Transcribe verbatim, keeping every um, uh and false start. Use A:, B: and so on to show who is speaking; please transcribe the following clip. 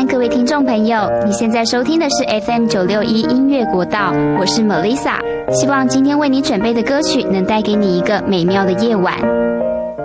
A: 安，各位听众朋友，你现在收听的是 F M 九六一音乐国道，我是 Melissa， 希望今天为你准备的歌曲能带给你一个美妙的夜晚。